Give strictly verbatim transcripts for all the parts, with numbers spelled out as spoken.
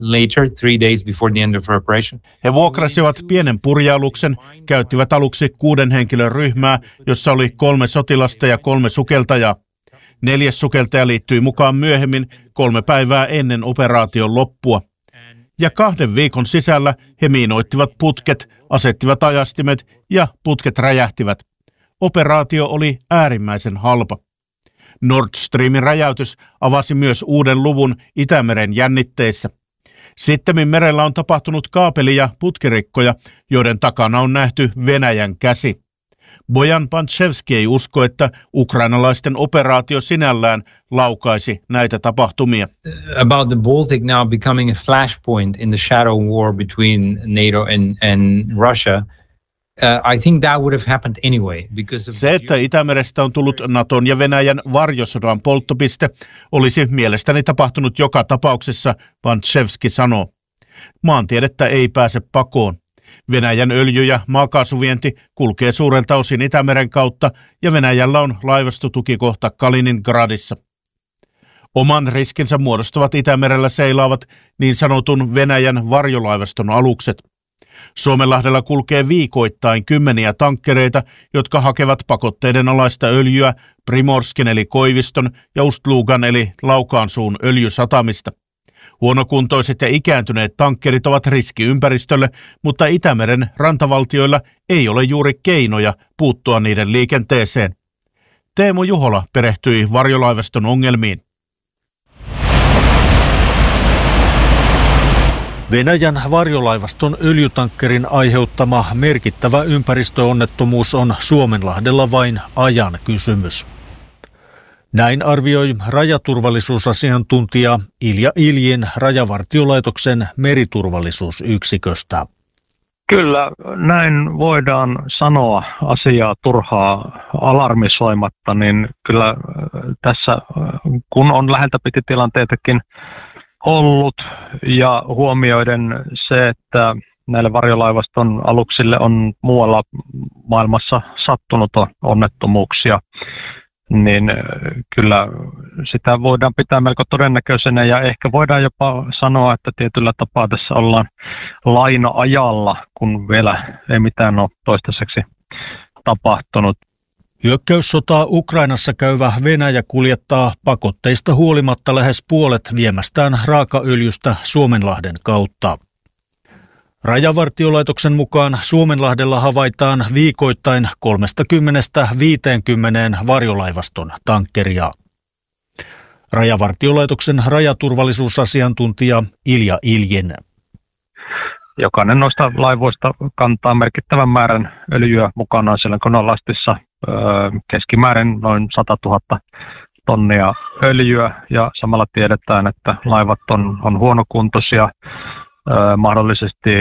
later, three days before the end of her operation. He vuokrasivat pienen purjealuksen, käyttivät aluksi kuuden henkilön ryhmää, jossa oli kolme sotilasta ja kolme sukeltajaa. Neljäs sukeltaja liittyi mukaan myöhemmin kolme päivää ennen operaation loppua. Ja kahden viikon sisällä he miinoittivat putket, asettivat ajastimet ja putket räjähtivät. Operaatio oli äärimmäisen halpa. Nord Streamin räjäytys avasi myös uuden luvun Itämeren jännitteissä. Sittemmin merellä on tapahtunut kaapeli- ja putkirikkoja, joiden takana on nähty Venäjän käsi. Bojan Pantševski ei usko, että ukrainalaisten operaatio sinällään laukaisi näitä tapahtumia. About the Baltic now becoming a flashpoint in the shadow war between NATO and, and Russia, uh, I think that would have happened anyway. Because of Se, että Itämerestä on tullut Naton ja Venäjän varjosodan polttopiste, olisi mielestäni tapahtunut joka tapauksessa, Pantševski sanoo. Maantiedettä ei pääse pakoon. Venäjän öljy- ja maakaasuvienti kulkee suurelta osin Itämeren kautta ja Venäjällä on laivastotukikohta Kaliningradissa. Oman riskinsä muodostavat Itämerellä seilaavat niin sanotun Venäjän varjolaivaston alukset. Suomenlahdella kulkee viikoittain kymmeniä tankkereita, jotka hakevat pakotteiden alaista öljyä Primorskin eli Koiviston ja Ust-Lugan eli Laukaansuun öljysatamista. Huonokuntoiset ja ikääntyneet tankkerit ovat riski ympäristölle, mutta Itämeren rantavaltioilla ei ole juuri keinoja puuttua niiden liikenteeseen. Teemu Juhola perehtyi varjolaivaston ongelmiin. Venäjän varjolaivaston öljytankkerin aiheuttama merkittävä ympäristöonnettomuus on Suomenlahdella vain ajan kysymys. Näin arvioi rajaturvallisuusasiantuntija Ilja Iljin Rajavartiolaitoksen meriturvallisuusyksiköstä. Kyllä, näin voidaan sanoa asiaa turhaa alarmisoimatta, niin kyllä tässä kun on läheltä piti tilanteitakin ollut ja huomioiden se, että näille varjolaivaston aluksille on muualla maailmassa sattunut onnettomuuksia, niin kyllä sitä voidaan pitää melko todennäköisenä ja ehkä voidaan jopa sanoa, että tietyllä tapaa tässä ollaan laina-ajalla, kun vielä ei mitään ole toistaiseksi tapahtunut. Hyökkäyssotaa Ukrainassa käyvä Venäjä kuljettaa pakotteista huolimatta lähes puolet viemästään raakaöljystä Suomenlahden kautta. Rajavartiolaitoksen mukaan Suomenlahdella havaitaan viikoittain kolmekymmentä viisikymmentä varjolaivaston tankkeria. Rajavartiolaitoksen rajaturvallisuusasiantuntija Ilja Iljin. Jokainen noista laivoista kantaa merkittävän määrän öljyä mukanaan siellä konolastissa, keskimäärin noin sata tuhatta tonnia öljyä ja samalla tiedetään, että laivat on, on huonokuntoisia. Mahdollisesti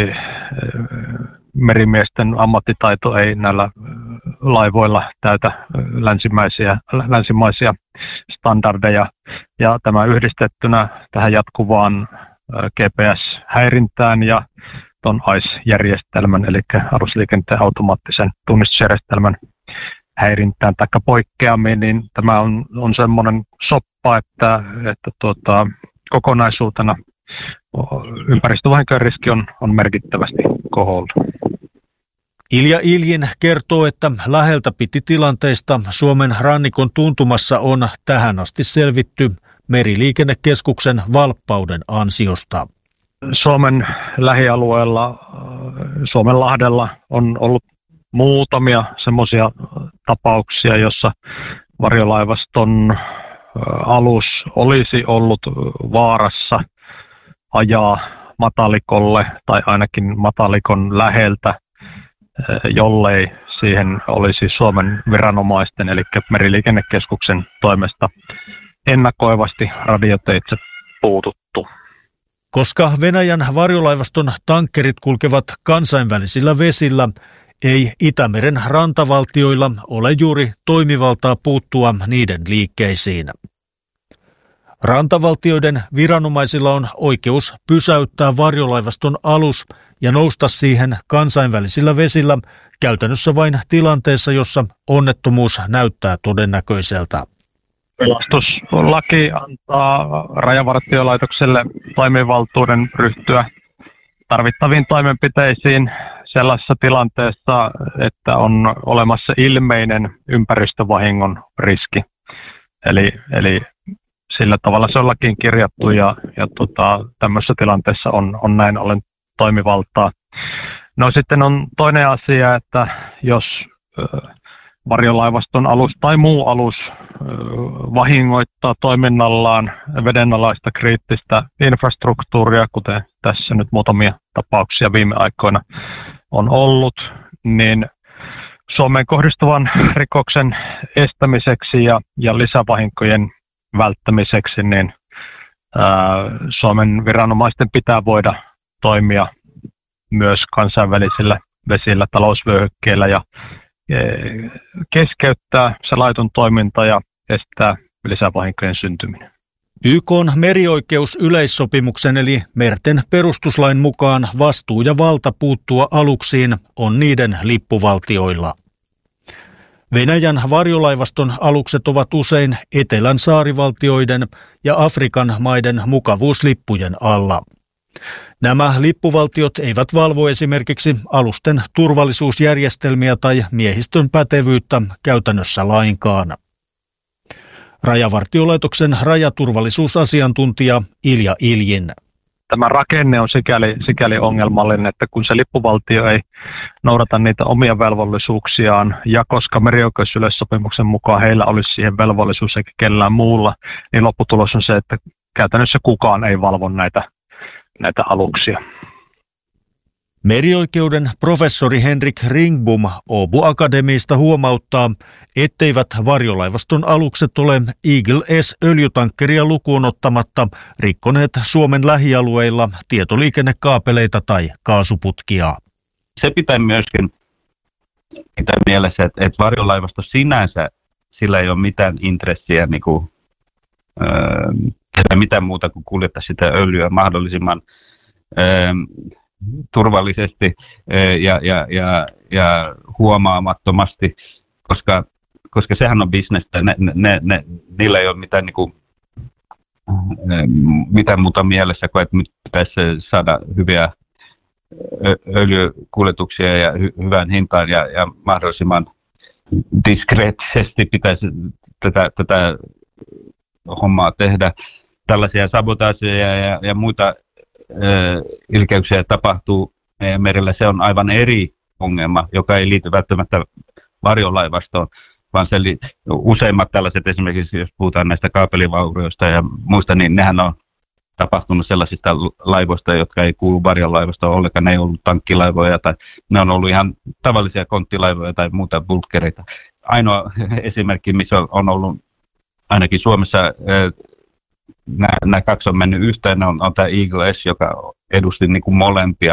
merimiesten ammattitaito ei näillä laivoilla täytä länsimäisiä, länsimaisia standardeja. Ja tämä yhdistettynä tähän jatkuvaan G P S-häirintään ja tuon A I S-järjestelmän, eli alusliikenteen automaattisen tunnistusjärjestelmän häirintään tai poikkeamiin, niin tämä on, on semmoinen soppa, että, että tuota, kokonaisuutena ympäristövahinkojen riski on, on merkittävästi koholla. Ilja Iljin kertoo, että läheltä piti tilanteista Suomen rannikon tuntumassa on tähän asti selvitty Meriliikennekeskuksen valppauden ansiosta. Suomen lähialueella, Suomenlahdella on ollut muutamia semmoisia tapauksia, jossa varjolaivaston alus olisi ollut vaarassa ajaa matalikolle tai ainakin matalikon läheltä, jollei siihen olisi Suomen viranomaisten eli Meriliikennekeskuksen toimesta ennakoivasti radioteitse puututtu. Koska Venäjän varjolaivaston tankkerit kulkevat kansainvälisillä vesillä, ei Itämeren rantavaltioilla ole juuri toimivaltaa puuttua niiden liikkeisiin. Rantavaltioiden viranomaisilla on oikeus pysäyttää varjolaivaston alus ja nousta siihen kansainvälisillä vesillä käytännössä vain tilanteessa, jossa onnettomuus näyttää todennäköiseltä. Pelastuslaki antaa Rajavartiolaitokselle toimivaltuuden ryhtyä tarvittaviin toimenpiteisiin sellaisessa tilanteessa, että on olemassa ilmeinen ympäristövahingon riski. Eli, eli sillä tavalla se on lakiin kirjattu ja, ja tota, tämmöisessä tilanteessa on, on näin ollen toimivaltaa. No sitten on toinen asia, että jos ö, varjolaivaston alus tai muu alus ö, vahingoittaa toiminnallaan vedenalaista kriittistä infrastruktuuria, kuten tässä nyt muutamia tapauksia viime aikoina on ollut, niin Suomeen kohdistuvan rikoksen estämiseksi ja, ja lisävahinkojen välttämiseksi, niin ää, Suomen viranomaisten pitää voida toimia myös kansainvälisillä vesillä, talousvyöhykkeillä ja e, keskeyttää se laiton toiminta ja estää lisävahinkojen syntyminen. Y K:n merioikeusyleissopimuksen eli merten perustuslain mukaan vastuu ja valta puuttua aluksiin on niiden lippuvaltioilla. Venäjän varjolaivaston alukset ovat usein etelän saarivaltioiden ja Afrikan maiden mukavuuslippujen alla. Nämä lippuvaltiot eivät valvo esimerkiksi alusten turvallisuusjärjestelmiä tai miehistön pätevyyttä käytännössä lainkaan. Rajavartiolaitoksen rajaturvallisuusasiantuntija Ilja Iljin. Tämä rakenne on sikäli, sikäli ongelmallinen, että kun se lippuvaltio ei noudata niitä omia velvollisuuksiaan, ja koska merioikeusyleissopimuksen mukaan heillä olisi siihen velvollisuus eikä kellään muulla, niin lopputulos on se, että käytännössä kukaan ei valvo näitä, näitä aluksia. Merioikeuden professori Henrik Ringbom Åbo Akademiista huomauttaa, etteivät varjolaivaston alukset ole Eagle S-öljytankkeria lukuun ottamatta rikkoneet Suomen lähialueilla tietoliikennekaapeleita tai kaasuputkia. Se pitää myöskin pitää mielessä, että, että varjolaivasto sinänsä, sillä ei ole mitään intressiä niin kuin, öö, tehdä mitään muuta kuin kuljettaa sitä öljyä mahdollisimman öö, turvallisesti ja, ja, ja, ja huomaamattomasti, koska, koska sehän on bisnestä. Ne, ne, ne, niillä ei ole mitään, niin kuin, mitään muuta mielessä kuin, että pitäisi saada hyviä öljykuljetuksia ja hy, hyvään hintaan ja, ja mahdollisimman diskreettisesti pitäisi tätä, tätä hommaa tehdä. Tällaisia sabotaaseja ja, ja muita ilkeyksiä tapahtuu meidän merillä, se on aivan eri ongelma, joka ei liity välttämättä varjolaivastoon, vaan se li- useimmat tällaiset, esimerkiksi jos puhutaan näistä kaapelivaurioista ja muista, niin nehän on tapahtunut sellaisista laivoista, jotka ei kuulu varjolaivastoon ollenkaan, ne ei ollut tankkilaivoja tai ne on ollut ihan tavallisia konttilaivoja tai muuta bulkkereita. Ainoa esimerkki, missä on ollut ainakin Suomessa Nämä, nämä kaksi on mennyt yhteen, on, on tämä Eagle S, joka edusti niin kuin molempia.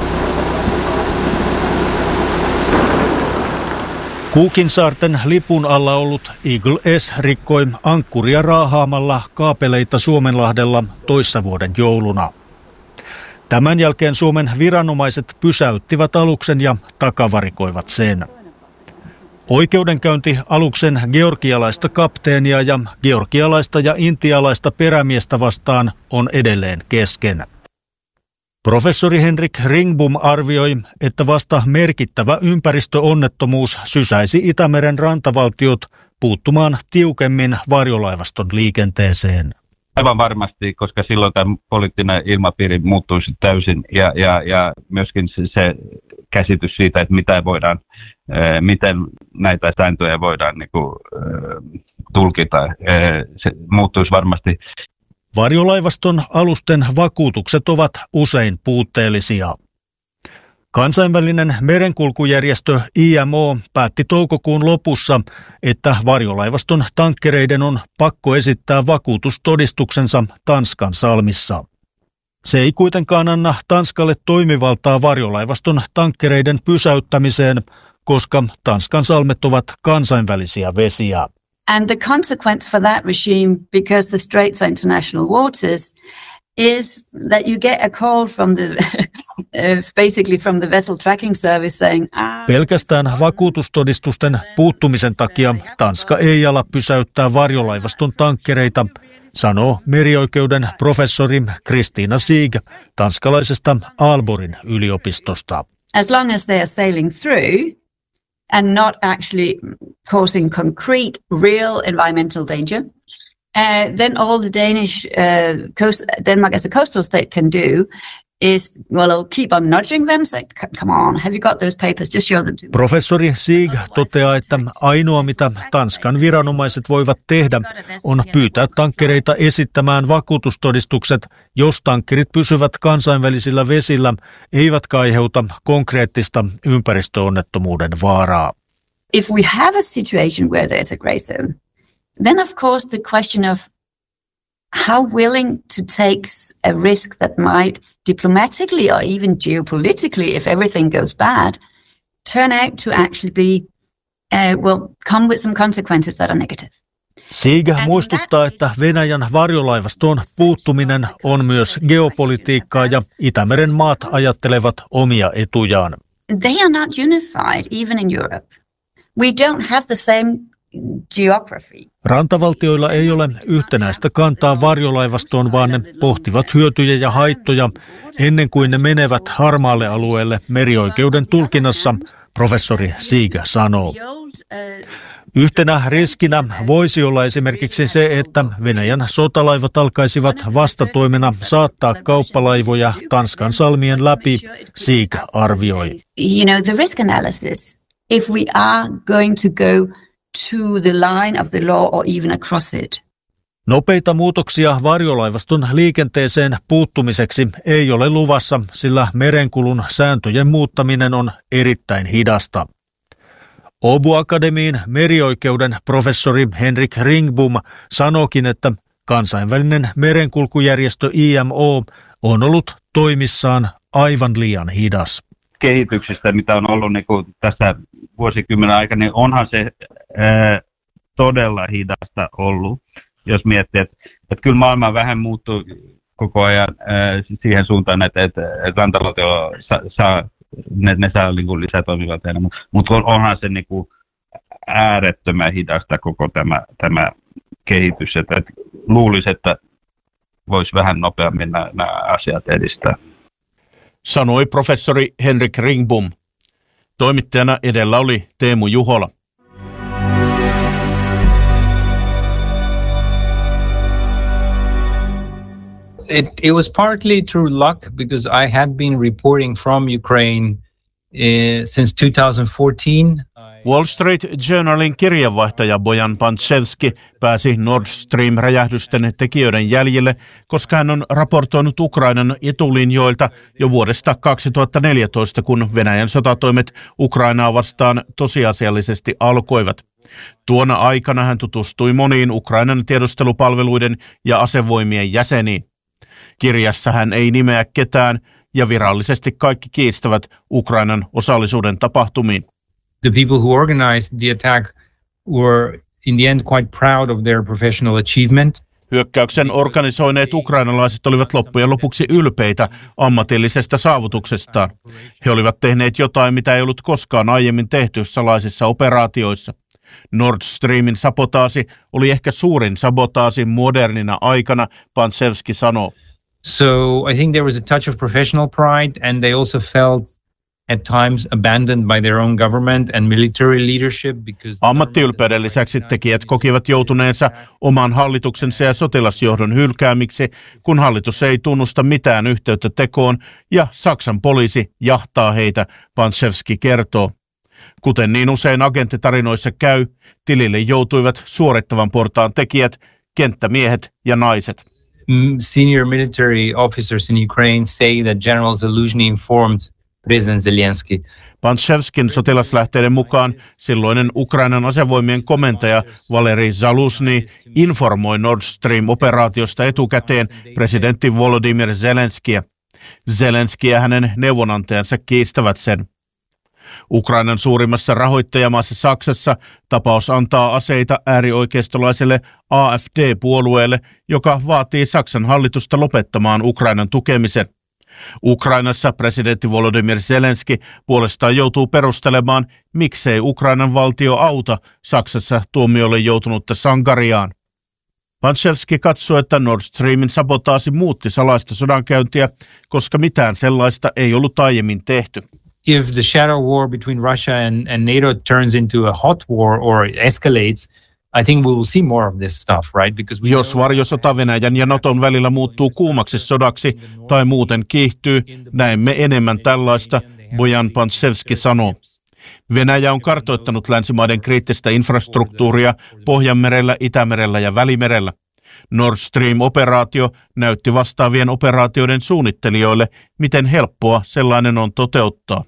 Cookinsaarten lipun alla ollut Eagle S rikkoi ankkuria raahaamalla kaapeleita Suomenlahdella toissa vuoden jouluna. Tämän jälkeen Suomen viranomaiset pysäyttivät aluksen ja takavarikoivat sen. Oikeudenkäynti aluksen georgialaista kapteenia ja georgialaista ja intialaista perämiestä vastaan on edelleen kesken. Professori Henrik Ringbom arvioi, että vasta merkittävä ympäristöonnettomuus sysäisi Itämeren rantavaltiot puuttumaan tiukemmin varjolaivaston liikenteeseen. Aivan varmasti, koska silloin tämä poliittinen ilmapiiri muuttuisi täysin ja, ja, ja myöskin se, se käsitys siitä, että mitä voidaan, ää, miten näitä sääntöjä voidaan niin kuin, ää, tulkita, ää, se muuttuisi varmasti. Varjolaivaston alusten vakuutukset ovat usein puutteellisia. Kansainvälinen merenkulkujärjestö I M O päätti toukokuun lopussa, että varjolaivaston tankkereiden on pakko esittää vakuutustodistuksensa Tanskan salmissa. Se ei kuitenkaan anna Tanskalle toimivaltaa varjolaivaston tankkereiden pysäyttämiseen, koska Tanskan salmet ovat kansainvälisiä vesiä. And the consequence for that regime, because the straits are international waters, is that you get a call from the uh, basically from the vessel tracking service saying, ah, pelkästään vakuutustodistusten puuttumisen takia Tanska ei ala pysäyttää varjolaivaston tankkereita, sanoo merioikeuden professori Christina Sieg tanskalaisesta Aalborgin yliopistosta. as long as they are sailing through and not actually causing concrete, real environmental danger, uh, then all the Danish uh, coast, Denmark as a coastal state can do is, well, keep on nudging them, say, come on, have you got those papers, just show them to me. Professori Sieg toteaa, että ainoa mitä Tanskan viranomaiset voivat tehdä on pyytää tankkereita esittämään vakuutustodistukset, jos tankkerit pysyvät kansainvälisillä vesillä, eivätkä aiheuta konkreettista ympäristöonnettomuuden vaaraa. If we have a situation where there's a grey zone, then of course the question of how willing to take a risk that might diplomatically or even geopolitically, if everything goes bad, turn out to actually be, uh, well, come with some consequences that are negative. Sieg muistuttaa, että Venäjän varjolaivastoon puuttuminen on myös geopolitiikkaa ja Itämeren maat ajattelevat omia etujaan. They are not unified, even in Europe. We don't have the same geography. Rantavaltioilla ei ole yhtenäistä kantaa varjolaivastoon, vaan ne pohtivat hyötyjä ja haittoja ennen kuin ne menevät harmaalle alueelle merioikeuden tulkinnassa, professori Sieg sanoo. Yhtenä riskinä voisi olla esimerkiksi se, että Venäjän sotalaivat alkaisivat vastatoimena saattaa kauppalaivoja Tanskan salmien läpi, Sieg arvioi. You know, the risk analysis, if we are going to go to the line of the law or even across it. Nopeita muutoksia varjolaivaston liikenteeseen puuttumiseksi ei ole luvassa, sillä merenkulun sääntöjen muuttaminen on erittäin hidasta. Åbo Akademiin merioikeuden professori Henrik Ringbom sanookin, että kansainvälinen merenkulkujärjestö I M O on ollut toimissaan aivan liian hidas. Kehityksestä, mitä on ollut niin kuin tässä vuosikymmenen aikana, niin onhan se ää, todella hidasta ollut, jos miettii, että, että kyllä maailma vähän muuttuu koko ajan ää, siihen suuntaan, että, että, että rantavaltio saa, saa, ne, ne saa niin kuin lisätoimivalteena, mutta, mutta onhan se niin kuin äärettömän hidasta koko tämä, tämä kehitys, että, että luulisi, että voisi vähän nopeammin nämä, nämä asiat edistää. Sanoi professori Henrik Ringbom. Toimittajana edellä oli Teemu Juhola. It, it was partly through luck because I had been reporting from Ukraine uh, since two thousand fourteen. Wall Street Journalin kirjeenvaihtaja Bojan Pantsevski pääsi Nord Stream-räjähdysten tekijöiden jäljille, koska hän on raportoinut Ukrainan etulinjoilta jo vuodesta kaksituhattaneljätoista, kun Venäjän sotatoimet Ukrainaa vastaan tosiasiallisesti alkoivat. Tuona aikana hän tutustui moniin Ukrainan tiedustelupalveluiden ja asevoimien jäseniin. Kirjassa hän ei nimeä ketään ja virallisesti kaikki kiistävät Ukrainan osallisuuden tapahtumiin. The people who organized the attack were in the end quite proud of their professional achievement. Hyökkäyksen organisoineet ukrainalaiset olivat loppujen lopuksi ylpeitä ammatillisesta saavutuksestaan. He olivat tehneet jotain, mitä ei ollut koskaan aiemmin tehty salaisissa operaatioissa. Nord Streamin sabotaasi oli ehkä suurin sabotaasi modernina aikana, Pantsevski sanoo. So I think there was a touch of professional pride, and they also felt at times abandoned by their own government and military leadership because ammattiylpeyden lisäksi tekijät kokivat joutuneensa oman hallituksensa ja sotilasjohdon hylkäämiksi, kun hallitus ei tunnusta mitään yhteyttä tekoon ja Saksan poliisi jahtaa heitä, Pantsevski kertoo. Kuten niin usein agenttitarinoissa käy, tilille joutuivat suorittavan portaan tekijät, kenttämiehet ja naiset. Senior military officers in Ukraine say that General Zaluzhny informed President Zelensky. Pantsevskin sotilaslähteiden mukaan silloinen Ukrainan asevoimien komentaja Valeri Zaluzhny informoi Nord Stream-operaatiosta etukäteen presidentti Volodymyr Zelenskiä. Zelenski ja hänen neuvonantajansa kiistävät sen. Ukrainan suurimmassa rahoittajamaassa Saksassa tapaus antaa aseita äärioikeistolaiselle A F D-puolueelle, joka vaatii Saksan hallitusta lopettamaan Ukrainan tukemisen. Ukrainassa presidentti Volodymyr Zelenski puolestaan joutuu perustelemaan, miksei Ukrainan valtio auta Saksassa tuomiolle joutunutta sankariaan. Panchevski katsoi, että Nord Streamin sabotaasi muutti salaista sodankäyntiä, koska mitään sellaista ei ollut aiemmin tehty. If the shadow war between Russia and, and NATO turns into a hot war or escalates, I think we will see more of this stuff, right? Because Jos varjosota Venäjän ja Naton välillä muuttuu kuumaksi sodaksi tai muuten kiihtyy, näemme enemmän tällaista, Bojan Panchevski sanoo. Venäjä on kartoittanut länsimaiden kriittistä infrastruktuuria Pohjanmerellä, Itämerellä ja Välimerellä. Nord Stream-operaatio näytti vastaavien operaatioiden suunnittelijoille, miten helppoa sellainen on toteuttaa.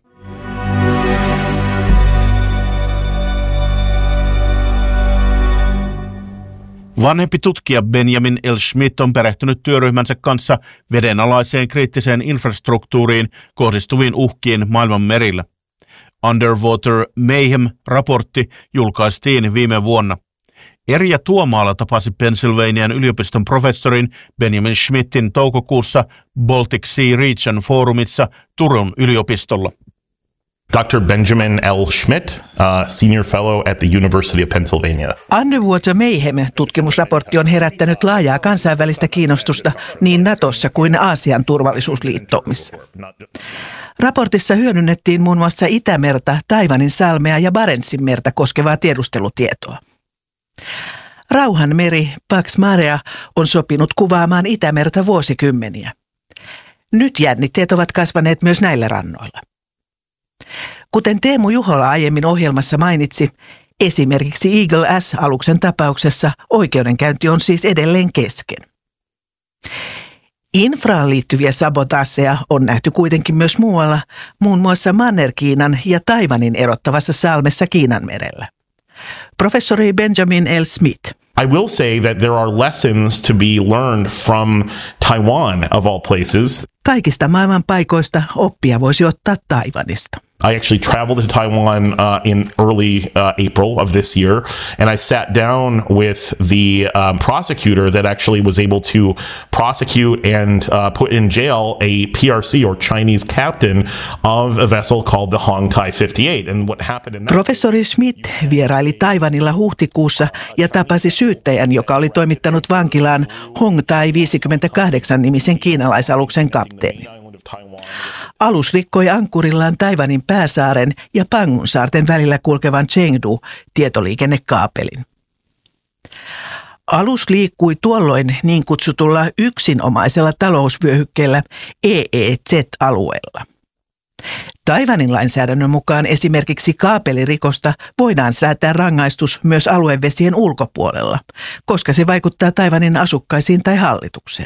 Vanhempi tutkija Benjamin L. Schmidt on perehtynyt työryhmänsä kanssa vedenalaiseen kriittiseen infrastruktuuriin kohdistuviin uhkiin maailman merillä. Underwater Mayhem-raportti julkaistiin viime vuonna. Erja Tuomaala tapasi Pennsylvanian yliopiston professorin Benjamin Schmidtin toukokuussa Baltic Sea Region Forumissa Turun yliopistolla. Doctor Benjamin L. Schmidt, uh, Senior Fellow at the University of Pennsylvania. Underwater Mayhem-tutkimusraportti on herättänyt laajaa kansainvälistä kiinnostusta niin Natossa kuin Aasian turvallisuusliittoumissa. Raportissa hyödynnettiin muun muassa Itämerta, Taiwanin salmea ja Barentsin merta koskevaa tiedustelutietoa. Rauhanmeri Pax Marea on sopinut kuvaamaan Itämerta vuosikymmeniä. Nyt jännitteet ovat kasvaneet myös näillä rannoilla. Kuten Teemu Juhola aiemmin ohjelmassa mainitsi, esimerkiksi Eagle S-aluksen tapauksessa oikeudenkäynti on siis edelleen kesken. Infraan liittyviä sabotaaseja on nähty kuitenkin myös muualla, muun muassa Manner-Kiinan ja Taiwanin erottavassa salmessa Kiinanmerellä. Professori Benjamin L. Smith. I will say that there are lessons to be learned from Taiwan of all places. Kaikista maailman paikoista oppia voisi ottaa Taiwanista. I actually traveled to Taiwan uh, in early uh, April of this year, and I sat down with the um, prosecutor that actually was able to prosecute and uh, put in jail a P R C or Chinese captain of a vessel called the Hong Tai fifty-eight. And what happened in that... Professori Smith vieraili Taiwanilla huhtikuussa ja tapasi syyttäjän, joka oli toimittanut vankilaan Hong Tai viisikymmentäkahdeksan nimisen kiinalaisaluksen kapteeni. Alus rikkoi ankkurillaan Taiwanin pääsaaren ja Pangun saarten välillä kulkevan Chengdu-tietoliikennekaapelin. Alus liikkui tuolloin niin kutsutulla yksinomaisella talousvyöhykkeellä E E Z-alueella. Taiwanin lainsäädännön mukaan esimerkiksi kaapelirikosta voidaan säätää rangaistus myös aluevesien ulkopuolella, koska se vaikuttaa Taiwanin asukkaisiin tai hallitukseen.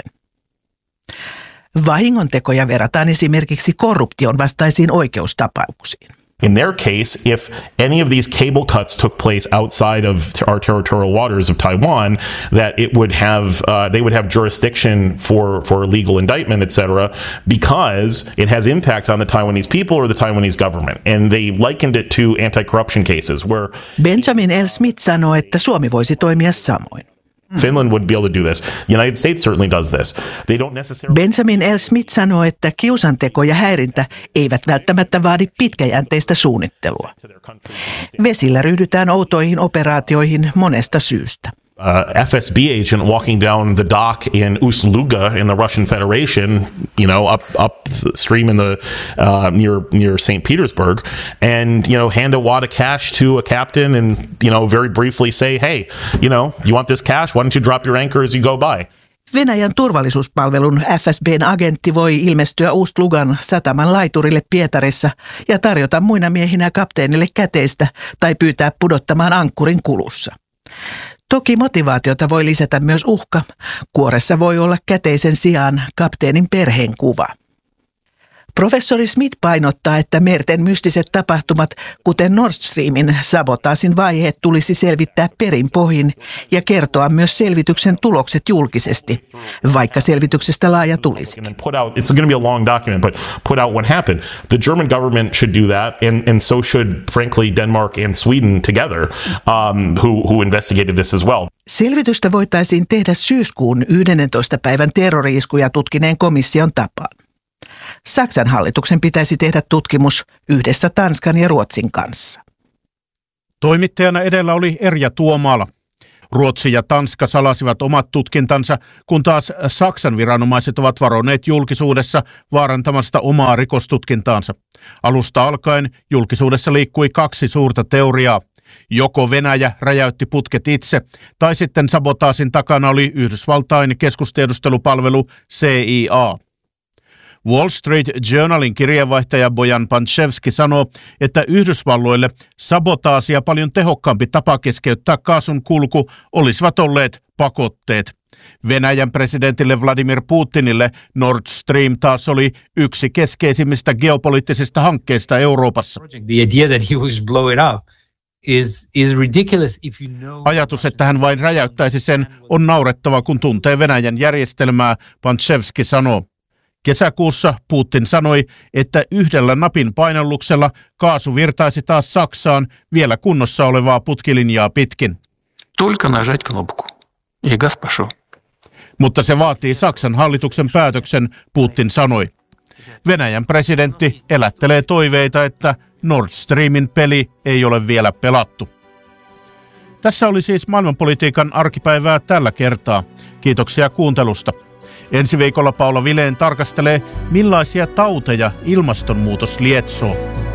Vahingontekoja verrataan esimerkiksi korruption vastaisiin oikeustapauksiin. In their case, if any of these cable cuts took place outside of our territorial waters of Taiwan, that it would have uh, they would have jurisdiction for for legal indictment, et cetera, because it has impact on the Taiwanese people or the Taiwanese government, and they likened it to anti-corruption cases where Benjamin L. Smith sanoi, että Suomi voisi toimia samoin. Finland would be able to do this. The United States certainly does this. They don't necessarily... Benjamin L. Smith sanoi, että kiusanteko ja häirintä eivät välttämättä vaadi pitkäjänteistä suunnittelua. Vesillä ryhdytään outoihin operaatioihin monesta syystä. Uh, F S B agent walking down the dock in Ust-Luga in the Russian Federation, you know, up upstream in the uh, near near Saint Petersburg, and you know, hand a wad of cash to a captain, and you know, very briefly say, hey, you know, you want this cash? Why don't you drop your anchor as you go by? Venäjän turvallisuuspalvelun F S B:n agentti voi ilmestyä Ust-Lugan sataman laiturille Pietarissa ja tarjota muina miehinä kapteenille käteistä tai pyytää pudottamaan ankkurin kulussa. Toki motivaatiota voi lisätä myös uhka. Kuoressa voi olla käteisen sijaan kapteenin perheen kuva. Professori Smith painottaa, että merten mystiset tapahtumat, kuten Nord Streamin sabotaasin vaiheet, tulisi selvittää perin pohjin ja kertoa myös selvityksen tulokset julkisesti, vaikka selvityksestä laaja tulisikin. It's going to be a long document, but put out what happened. The German government should do that, and, and so should, frankly, Denmark and Sweden together, um, who, who investigated this as well. Selvitystä voitaisiin tehdä syyskuun yhdennentoista päivän terrori-iskuja tutkineen komission tapaan. Saksan hallituksen pitäisi tehdä tutkimus yhdessä Tanskan ja Ruotsin kanssa. Toimittajana edellä oli Erja Tuomaala. Ruotsi ja Tanska salasivat omat tutkintansa, kun taas Saksan viranomaiset ovat varonneet julkisuudessa vaarantamasta omaa rikostutkintaansa. Alusta alkaen julkisuudessa liikkui kaksi suurta teoriaa. Joko Venäjä räjäytti putket itse, tai sitten sabotaasin takana oli Yhdysvaltain keskustiedustelupalvelu C I A. Wall Street Journalin kirjeenvaihtaja Bojan Panchevski sanoo, että Yhdysvalloille sabotaasi ja paljon tehokkaampi tapa keskeyttää kaasun kulku olisivat olleet pakotteet. Venäjän presidentille Vladimir Putinille Nord Stream taas oli yksi keskeisimmistä geopoliittisista hankkeista Euroopassa. Ajatus, että hän vain räjäyttäisi sen, on naurettava, kun tuntee Venäjän järjestelmää, Panchevski sanoo. Kesäkuussa Putin sanoi, että yhdellä napin painalluksella kaasu virtaisi taas Saksaan vielä kunnossa olevaa putkilinjaa pitkin. Только нажать кнопку, и газ пошел. Mutta se vaatii Saksan hallituksen päätöksen, Putin sanoi. Venäjän presidentti elättelee toiveita, että Nord Streamin peli ei ole vielä pelattu. Tässä oli siis maailmanpolitiikan arkipäivää tällä kertaa. Kiitoksia kuuntelusta. Ensi viikolla Paula Vileen tarkastelee, millaisia tauteja ilmastonmuutos lietsoo.